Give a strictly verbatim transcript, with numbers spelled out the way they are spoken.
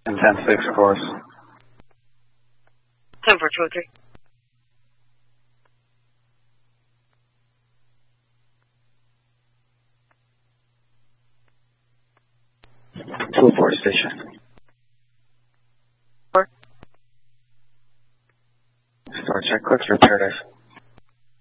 And ten six course. ten four two oh three. two oh four station. Four. Star check, clicks for Paradise.